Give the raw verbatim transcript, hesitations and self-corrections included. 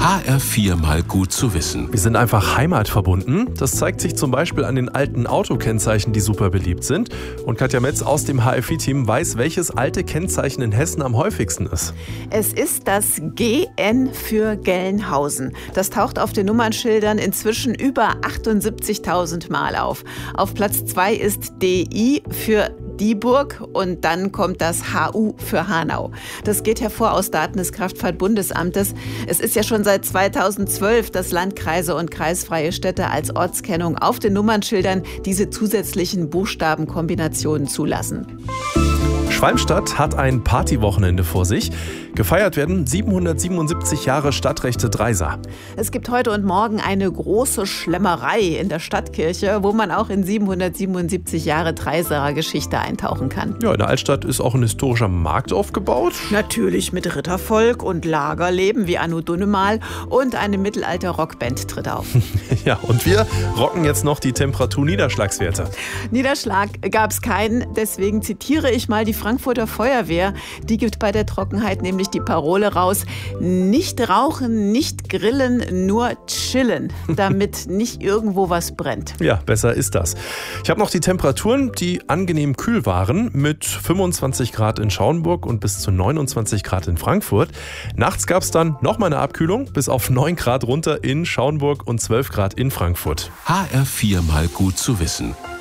H R vier mal gut zu wissen. Wir sind einfach heimatverbunden. Das zeigt sich zum Beispiel an den alten Autokennzeichen, die super beliebt sind. Und Katja Metz aus dem H R vier-Team weiß, welches alte Kennzeichen in Hessen am häufigsten ist. Es ist das G N für Gelnhausen. Das taucht auf den Nummernschildern inzwischen über achtundsiebzigtausend Mal auf. Auf Platz zwei ist D I für Dieburg und dann kommt das H U für Hanau. Das geht hervor aus Daten des Kraftfahrtbundesamtes. Es ist ja schon seit zweitausendzwölf, dass Landkreise und kreisfreie Städte als Ortskennung auf den Nummernschildern diese zusätzlichen Buchstabenkombinationen zulassen. Schwalmstadt hat ein Partywochenende vor sich. Gefeiert werden siebenhundertsiebenundsiebzig Jahre Stadtrechte Dreisa. Es gibt heute und morgen eine große Schlemmerei in der Stadtkirche, wo man auch in siebenhundertsiebenundsiebzig Jahre Dreisaer Geschichte eintauchen kann. Ja, in der Altstadt ist auch ein historischer Markt aufgebaut. Natürlich mit Rittervolk und Lagerleben wie Anno Dunnemal und eine Mittelalter-Rockband tritt auf. Ja, und wir rocken jetzt noch die Temperatur-Niederschlagswerte. Niederschlag gab es keinen, deswegen zitiere ich mal die Frankfurter Feuerwehr. Die gibt bei der Trockenheit nämlich die Parole raus: Nicht rauchen, nicht grillen, nur chillen, damit nicht irgendwo was brennt. Ja, besser ist das. Ich habe noch die Temperaturen, die angenehm kühl waren, mit fünfundzwanzig Grad in Schaumburg und bis zu neunundzwanzig Grad in Frankfurt. Nachts gab es dann nochmal eine Abkühlung, bis auf neun Grad runter in Schaumburg und zwölf Grad in Frankfurt. H R vier mal gut zu wissen.